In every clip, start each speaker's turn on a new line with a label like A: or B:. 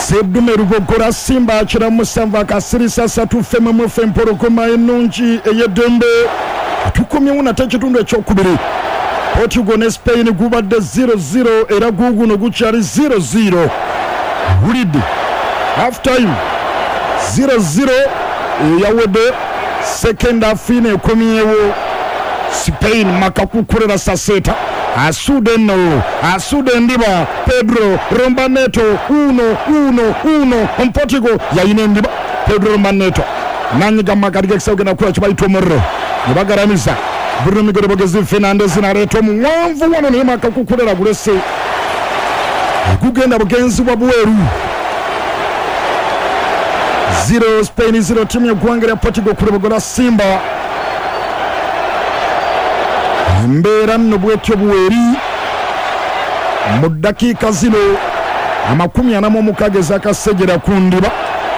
A: Sedume rugogora Simba akira musanva kasirisa satu fema mufemporo koma enungi eyedembe tukomye una tachitundu ekyokubiri Portugal ne Spain gubadde 0-0 era guguno gukyali 0-0 Ulidi half time 0-0 yawede second half ine ekomyewo Spain makakukurera saseta Asude ndiba Pedro Rombaneto uno Portugal yaine ndiba Pedro Rombaneto nanyiga makarige kisogena kwa chibaito morro nibagaramiza Bruno Miguel Bogezi Fernandes na reto mwanvu wano ne makakukurera gurese kugenda bugenzi bwa Buweru 0 Spain 0 timu ya Guangere Portugal kurebogola Simba Mbera nobwetyo Buweri mu dakika zino amakumi anamo mukageza akasegera kundiba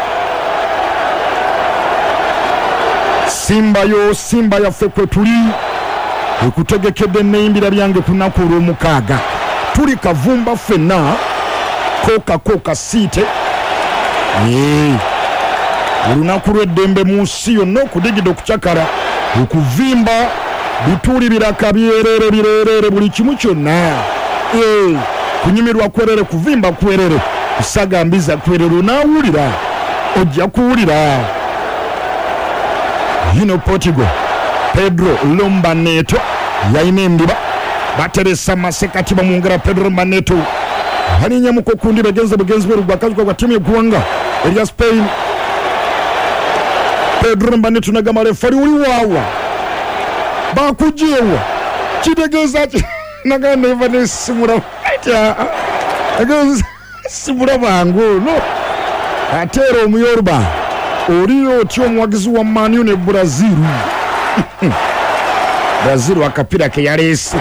A: Simba yaffe kwe tuli ekutegekedde neimbira byange kunaku olw'omukaaga tuli kavumba fenna koka siite olunaku lw'eddembe mu nsi yonna okudigida okucakala okuvimba bituli biraka birerere buli kimu kyonna kunyumirwa kwerere kuvimba kwerere kusagambiza kwerere naawulira ojja kuwulira yino Portugal Pedro Rombaneto yaine ndiba bateresa masekati bamwongera Pedro Rombaneto haninya muko kundi bagenza bugenzi bw'akazi kwa timu y'eggwanga erya Spain Pedro Rombaneto nagamba refari uli wawa bakujewa kitegeza naganda ivane simura simura bangu no atero omuyorba oliyo otyo omuwagizi wa Man U ne Brazil Brazil akapira ke yalese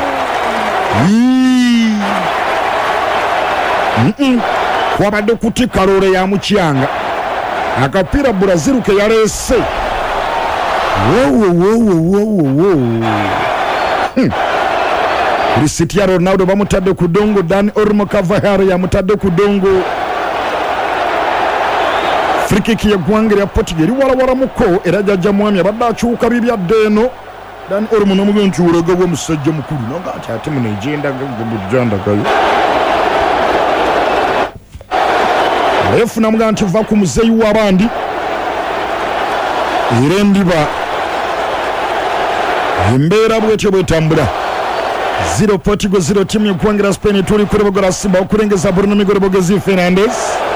A: kwabadde kutika lore ya mukyanga akapira Brazil ke yalese Cristiano Ronaldo bamutadde ku dongo Dani Olmo Carvajal yamutadde ku dongo free kick ya Guangere ya Portugal wala muko era jajja mwami abadde akyuka bibyadde eno Dani Olmo n'omugenzi ulaga gwe musajja mukulu nanga ate mu negenda ng'omujjanda kayo efuna muganti va ku muzeyi w'abandi era ndiba Mbera bwetyo bwetambula 0 Portugal 0 timu ya Guangere Spain tuli kurebogola Simba okulengeza Bruno Miguel Bogezi Fernandes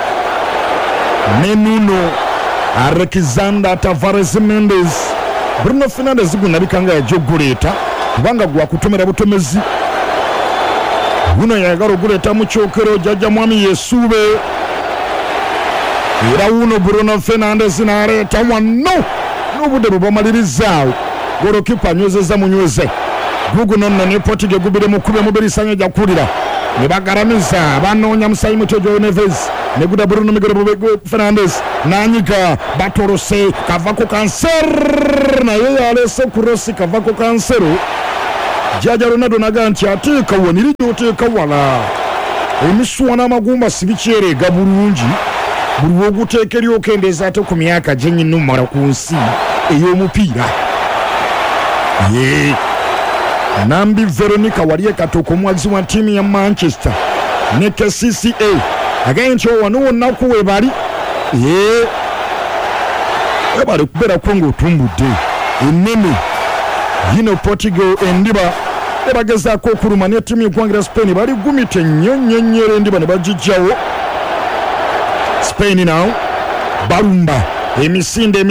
A: Menuno Alexander Tavares Mendes Bruno Fernandes gunabikanga yajoguleta kubanga gwa kutomera butomezi guno yagalo guleta mu kyokero jajja mwami Yesube era uno Bruno Fernandes naleta wano n'obudde bubamalirizawo golokipa nyozeza munyweze gugu nonno ne Portugal gubire mukube mubiri sanya jakulira ne bagaramiza banoonya musayi mutojo Neves ne guda Bruno Miguel Fernandes nanyiga batorose kavako kanser na yeye alese kurosi kavako kansero jaja Ronaldo naganti atika woniri joteka wala emiswana magumba sibikyere gabulungi buli oguteekeri okendeza ate ku myaka gyenyi numara ku nsi ey'omupiira Nambi Veronica waliye katoko mwagizi wa timu ya Manchester ne KCCA agenti wano naku webali ebali kubera kongo otumbudde enene yino Portugal endiba ebagezako okuluma ne timu y'eggwanga Spain bali gumite nnyonnyonyere endiba ne bagijjawo Spain now barumba emisinde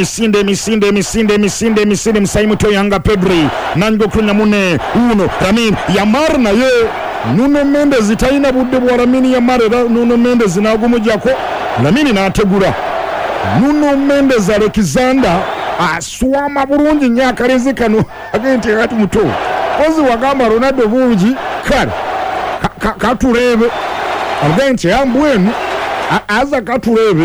A: musayi muto yanga Pedri nango kunya mune uno Ramin Yamar naye Nuno Mendes talina budde bwa Ramin Yamar Nuno Mendes nagumujjako Ramin n'ategula Nuno Mendes Alexander aswama bulungi nyakalezi kano agenti kati muto kozi wagamba Ronaldo bungi kale katulebe agenti ambwenu aza katulebe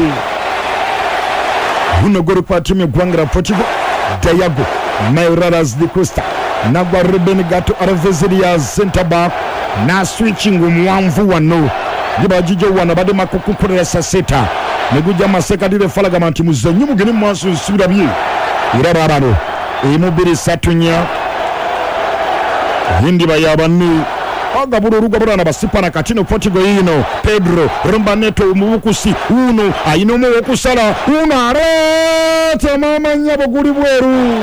A: Uno goro kwa timu ya Guangere Portugal Diago Maioraras de Costa nagwa Ruben Gato Alves ya center back na switching mwanvu wano Giba jijo wana bade makukukuresa seta ne gujja masekadire falagama nti muzannyo mugende mu maaso nsibirabye era baabano emubiri 3-4 hindi bayabanni agabula olugabula na basipana katino Portugal yino Pedro Rombaneto mubukusi uno ayina omu okusala uno arete mama nyabo guli bweru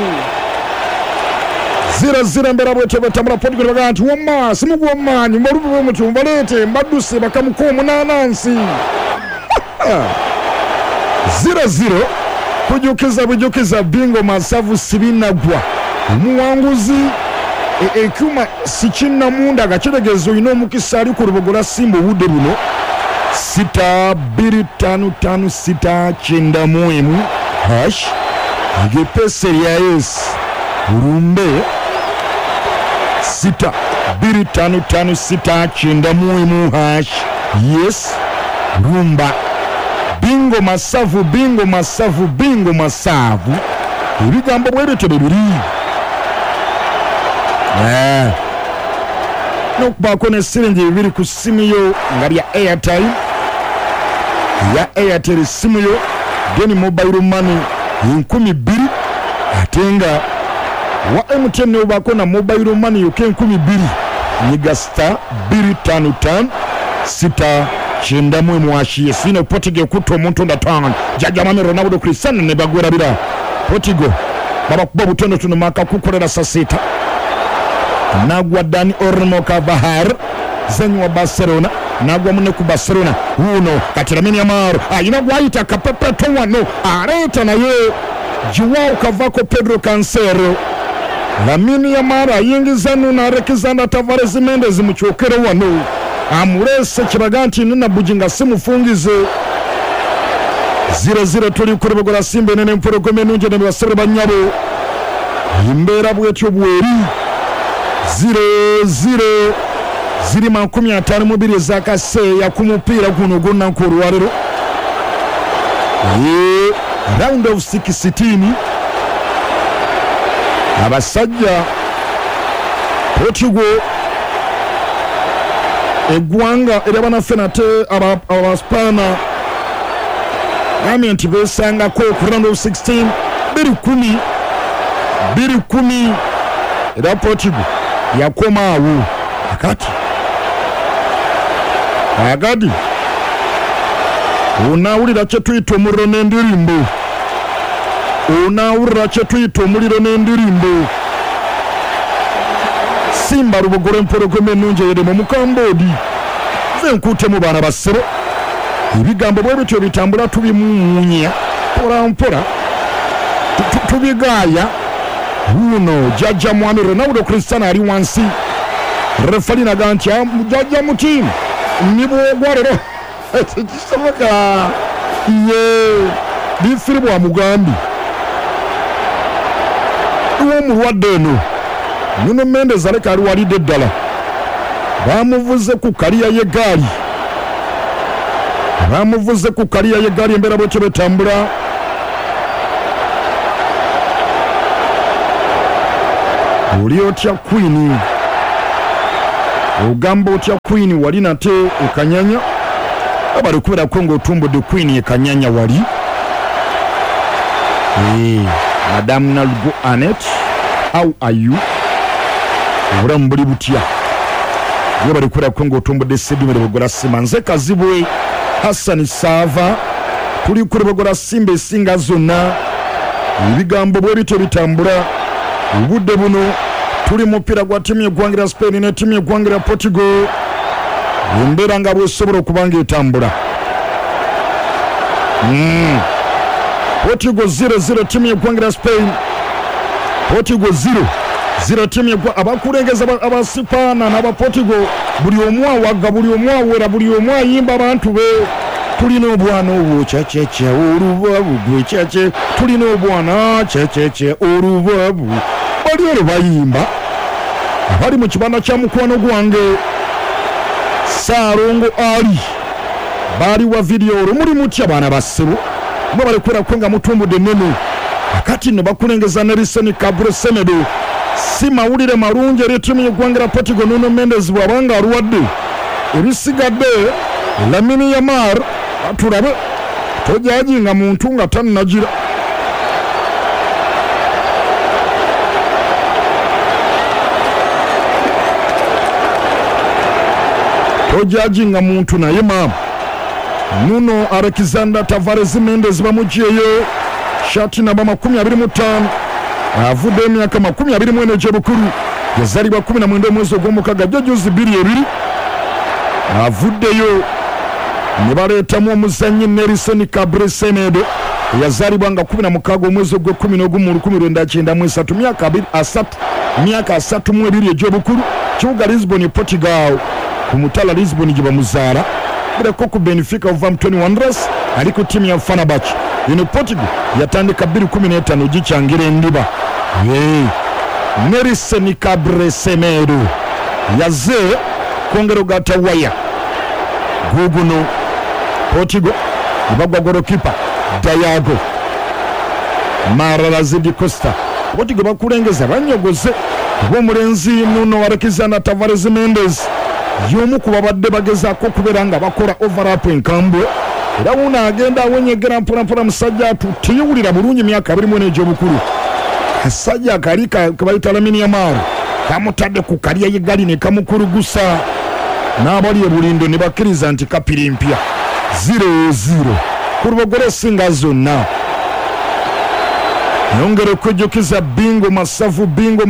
A: 0-0 mbera bwete betambula Portugal baga nti wama simugu wamanyi mbalubu bw'omutu mbalete mbaduse bakamuko omunanansi 0-0 kujukiza bingo masavu sibinagwa omuwanguzi ekuma sikinna munda gakiregezo ino omukisa ali ku lubogola Simba obudde buno 6-2-5-5-6-9 hash ngepese ya yes urumbe 6-2-5-5-6-9 hash yes rumba bingo masavu ebigambo bwebyo bibiri nokubaako ne siringi 2 ku simu yo nga lya Airtime ya Airtel simu yo then mobile money 2,000 ate nga wa MTN obaako na mobile money yo 2,000 nyiga star 255-6-9 mwashiye sino Portugal kuto omuntu ndatanga jajamame Ronaldo Cristiano ne bagwerabira Portugal baba kuba butondo tuno maka kukolera sasita nagwa Dani Olmo Carvajal zenyu wa Barcelona nagwa mune ku Barcelona uno kati Lamine Yamal ayina gwayita kapepeto wano areta naye Joao Cavako Pedro Cancelo Lamine Yamal ayingiza nuna Alexander Tavares Mendes mucyokere wano amurese kibaganti nuna bujinga simufungize 0-0 tuli kurubogora Simba nene mporogome nunje ne basere banyabo imbera bwetyo bweri 0-0 ziri 52 zakase ya kumupira guno gonna nkorwarero round of 16 abasajja Portugal egwanga erabana fenate abaspana nti besanga ko ku round of 16 biri kumi era Portugal yakomaawo akati unawulira kye tuyita omuliro n'endirimbo Simba lubogole mpologome ennungi yeremu mu Kambodi ze nkuutemu baana basebo ebigambo bwe bityo bitambula tubimumunya mpola tubigaaya uno jajja mwami Ronaldo Cristiano ali wansi refali naga nti jajja mutimu nibwogwarero kisoboka ye bifiri bwa mugambi omulwadde eno Nuno Mendes aleka ali walidde ddala bamuvuze ku kaliya y'eggaali embeera bwetyo betambula oli otya Queen ogamba otya Queen wali nate ekanyanya abali kubera ko ng'otumbudde Queen ekanyanya wali Madame Nalgo Annette how are you obulamu buli butya ye bali kubera ko ng'otumbudde Sedimere Bogola Simba nze Kazibwe Hassan Sava tuli kurebogola Simba esinga zonna ebigambo bwe bityo bitambula obudde buno tuli mupira gwa timu y'eggwangira Spain ne timu y'eggwangira Portugal embeera nga bwesobola okubanga etambula Portugal 0-0 timu y'eggwangira Spain Portugal 0-0 timu y'eggwa abakulengeza abasipana n'aba Portugal buli omu awagga buli omu awera buli omu ayimba abantu be tulina obwana obwo kyakyeche olubabu gwe kyakye tulina obwana kyakyeche olubabu bali ero bayimba bali mu kibanda kya mukwano gwange Sarongo Ali bali wa video muri mutya bana basebo mwe bali kwera kwenga mutumbudde nene akati no bakulengeza Nelson Cabral Semedo si mawulire marungi eri timu y'eggwangira Portugal Nuno Mendes bwabanga alwadde ebisigadde Lamine Yamal atulabe tojajinga muntu nga tannagira. Tojajinga muntu naye maama Nuno Alexander Tavares Mendes bamujiyeyo shati namba 25 avudde emyaka 24 egy'obukulu yazalibwa 19 mwezi ogw'omukaaga jjuzi 22 avuddeyo ne baleetamu omuzannyi Nelson Cabrera Semedo yazalibwa nga 16 omwezi ogw'e11 1993 myaka 32 egy'obukulu kibuga Lisbon Portugal ku mutala Lisbon gye bamuzaala bireko ku Benfica of 21 Wanderers ali ku timu ya Fenerbahce ino Portugal yatandika 2015 gichangira endiba. Nelson Cabrera Semedo yaze kongero gata waya guguno Portugal ibagwa gorokipa Diago Maradona Costa Portugal bakulengeza banyogoze bw'omulenzi Nuno Alexander Tavares Mendes yomu kubabadde bagezaako okubeera nga bakola overlap enkambwe era wuna agenda awenyegera mpolampola musajja atutiyulira bulungi myaka 21 egy'obukulu asajja kali kabayita Lamine Yamal kamutadde ku kaliya y'eggali ne kamukulugusa n'abali ebulindo ne bakkiriza nti kapiri mpya 0-0 ku lubogole singa zonna. Yongere okujjukiza Bingo Masavu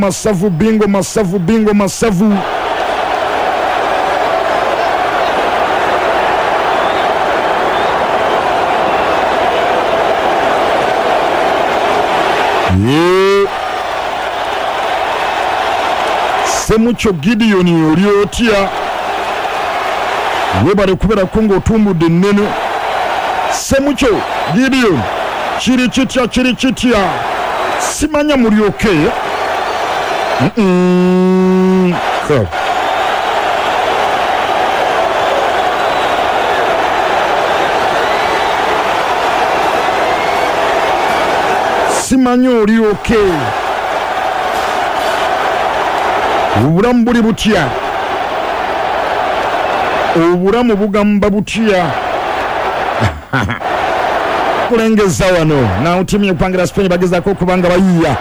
A: Semucho Gideon oli otya webale kubera kongo otumbudde nneno. Semucho Gideon kiri kitya simanya mulyoke simanya olyoke obulamu buli butya obulamu bugamba butya kulengeza wano na timu y'okwangira Spain bagezaako okubanga bayiya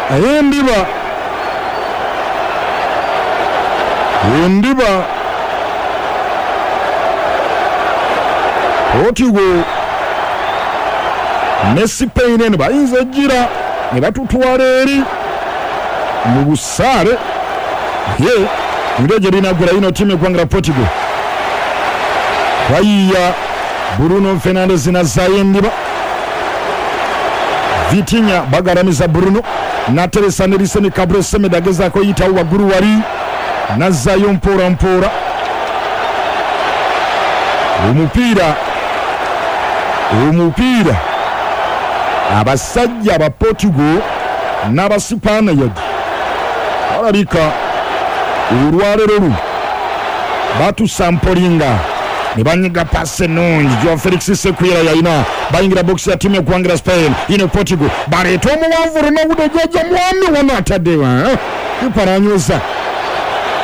A: endiba Portugal ne Spain ne bayinza ejjira ne batutwala eri mu busaale ndoje linagula ino timu y'okwangira Portugal bayiya Bruno Fernandes na Zayendiba Vitinha bagaramiza Bruno na Teresa Nelson Cabrera Semedo agezaako yitawo waggulu wali nazzayo mpora omupiira abasajja aba Portugal n'Abasipaniard alabika olwaleero batusampolinga ne banyiga passe nungi Joao Felix Sequeira yayina bayingira box ya timu y'okwangira Spain ino Portugal baleeta omuwanvu Ronaldo jajja mwami wano ataddewa iparanyoza